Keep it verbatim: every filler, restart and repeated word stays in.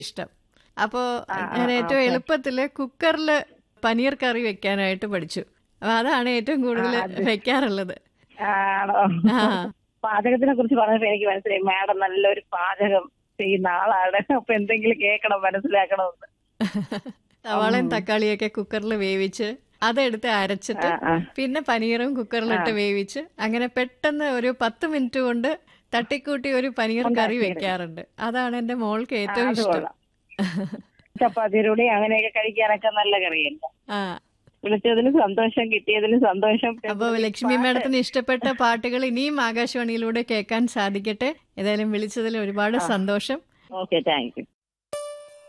ഇഷ്ടം. അപ്പോ ആ ആ ഞാൻ ആ ഏറ്റവും ഓക്കെ. എളുപ്പത്തില് കുക്കറില് പനീർ കറി വെക്കാനായിട്ട് പഠിച്ചു. അപ്പൊ അതാണ് ഏറ്റവും ആ കൂടുതൽ അത് വെക്കാറുള്ളത്. ആണോ? ആ പാചകത്തിനെ കുറിച്ച് പറഞ്ഞപ്പോ എനിക്ക് മനസ്സിലായി മാഡം നല്ലൊരു പാചകം ചെയ്യുന്ന ആളാണ്. അപ്പൊ എന്തെങ്കിലും കേൾക്കണം, മനസ്സിലാക്കണമെന്ന്. ഉം. സവാളയും തക്കാളിയൊക്കെ കുക്കറിൽ വേവിച്ച് അതെടുത്ത് ആ അരച്ചിട്ട് ആ പിന്നെ പനീറും ആ കുക്കറിലിട്ട് വേവിച്ച് അങ്ങനെ പെട്ടെന്ന് ഒരു പത്ത് മിനിറ്റ് കൊണ്ട് തട്ടിക്കൂട്ടി ഒരു പനീർ കറി ഉണ്ടാക്കിയെടുക്കും. വെക്കാറുണ്ട്. അതാണ് എൻ്റെ മോൾക്ക് ആ ഏറ്റവും അത് ഇഷ്ടം. കൊള്ളാം. ചപ്പാത്തിയിലൂടെ അങ്ങനെയൊക്കെ കഴിക്കാനൊക്കെ നല്ല കറിയല്ല. ആ വിളിച്ചതിന് സന്തോഷം, കിട്ടിയതിന് സന്തോഷം. അപ്പൊ പിന്നെ ഈ ലക്ഷ്മി പാട്ട് മാഡത്തിന് ഇഷ്ടപ്പെട്ട പാട്ടുകൾ ഇനിയും ആകാശവാണിയിലൂടെ കേൾക്കാൻ സാധിക്കട്ടെ. ഏതായാലും വിളിച്ചതിൽ ഒരുപാട് ആ സന്തോഷം. Okay, thank you.